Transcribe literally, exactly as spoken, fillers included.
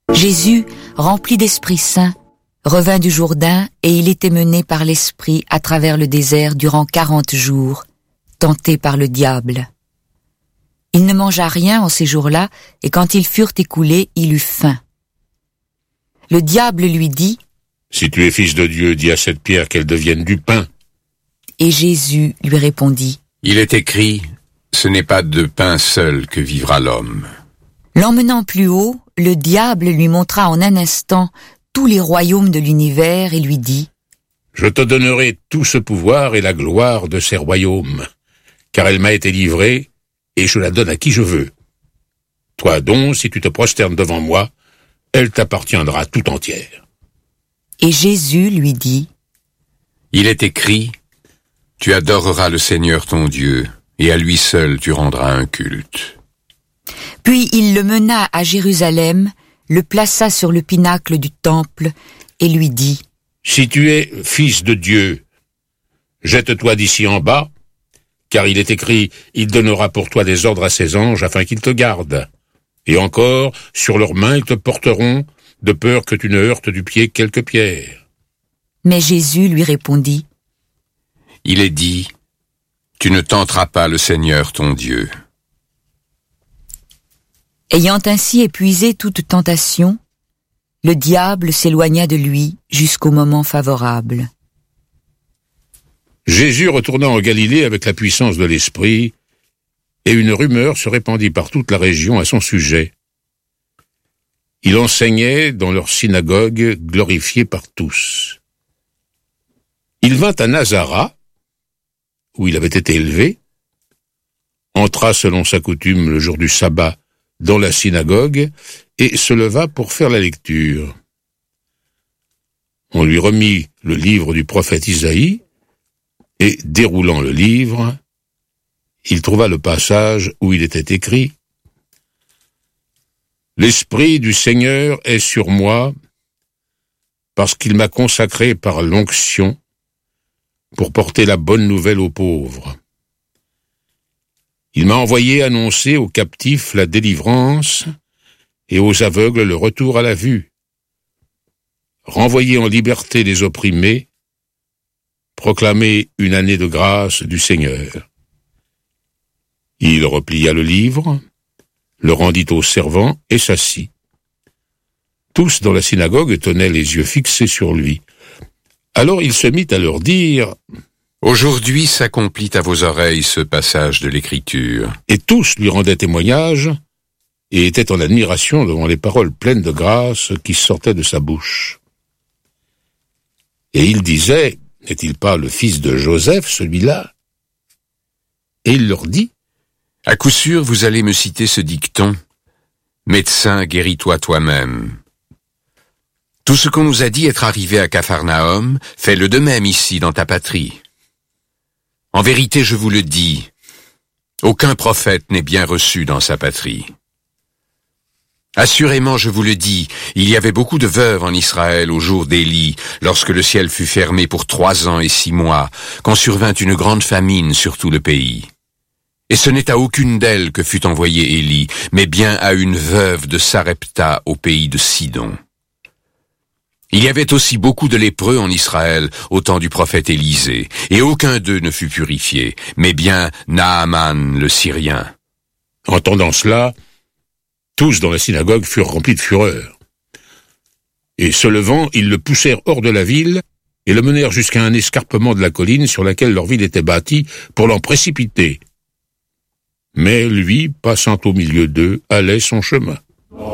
Jésus, rempli d'Esprit Saint, revint du Jourdain et il était mené par l'Esprit à travers le désert durant quarante jours, tenté par le diable. Il ne mangea rien en ces jours-là, et quand ils furent écoulés, il eut faim. Le diable lui dit, « Si tu es fils de Dieu, dis à cette pierre qu'elle devienne du pain. » Et Jésus lui répondit, « Il est écrit, ce n'est pas de pain seul que vivra l'homme. » L'emmenant plus haut, le diable lui montra en un instant tous les royaumes de l'univers et lui dit, « Je te donnerai tout ce pouvoir et la gloire de ces royaumes, car elle m'a été livrée, et je la donne à qui je veux. Toi donc, si tu te prosternes devant moi, elle t'appartiendra tout entière. » Et Jésus lui dit, « Il est écrit, tu adoreras le Seigneur ton Dieu, et à lui seul tu rendras un culte. » Puis il le mena à Jérusalem, le plaça sur le pinacle du temple, et lui dit, « Si tu es fils de Dieu, jette-toi d'ici en bas, car il est écrit, il donnera pour toi des ordres à ses anges afin qu'ils te gardent. Et encore, sur leurs mains ils te porteront, de peur que tu ne heurtes du pied quelque pierre. » Mais Jésus lui répondit, « Il est dit, tu ne tenteras pas le Seigneur ton Dieu. » Ayant ainsi épuisé toute tentation, le diable s'éloigna de lui jusqu'au moment favorable. Jésus retourna en Galilée avec la puissance de l'Esprit, et une rumeur se répandit par toute la région à son sujet. Il enseignait dans leur synagogue, glorifié par tous. Il vint à Nazareth, où il avait été élevé, entra selon sa coutume le jour du sabbat dans la synagogue et se leva pour faire la lecture. On lui remit le livre du prophète Isaïe, et, déroulant le livre, il trouva le passage où il était écrit « L'Esprit du Seigneur est sur moi, parce qu'il m'a consacré par l'onction pour porter la bonne nouvelle aux pauvres. Il m'a envoyé annoncer aux captifs la délivrance et aux aveugles le retour à la vue, renvoyer en liberté les opprimés, proclamer une année de grâce du Seigneur. » Il replia le livre, le rendit aux servants et s'assit. Tous dans la synagogue tenaient les yeux fixés sur lui. Alors il se mit à leur dire « Aujourd'hui s'accomplit à vos oreilles ce passage de l'Écriture. » Et tous lui rendaient témoignage et étaient en admiration devant les paroles pleines de grâce qui sortaient de sa bouche. Et il disait « N'est-il pas le fils de Joseph, celui-là » Et il leur dit « À coup sûr, vous allez me citer ce dicton, « Médecin, guéris-toi toi-même. » Tout ce qu'on nous a dit être arrivé à Capharnaüm, fais-le de même ici, dans ta patrie. En vérité, je vous le dis, aucun prophète n'est bien reçu dans sa patrie. Assurément, je vous le dis, il y avait beaucoup de veuves en Israël au jour d'Élie, lorsque le ciel fut fermé pour trois ans et six mois, quand survint une grande famine sur tout le pays. Et ce n'est à aucune d'elles que fut envoyé Élie, mais bien à une veuve de Sarepta au pays de Sidon. Il y avait aussi beaucoup de lépreux en Israël au temps du prophète Élisée, et aucun d'eux ne fut purifié, mais bien Naaman le Syrien. » Entendant cela, tous dans la synagogue furent remplis de fureur. Et se levant, ils le poussèrent hors de la ville et le menèrent jusqu'à un escarpement de la colline sur laquelle leur ville était bâtie pour l'en précipiter. Mais lui, passant au milieu d'eux, allait son chemin.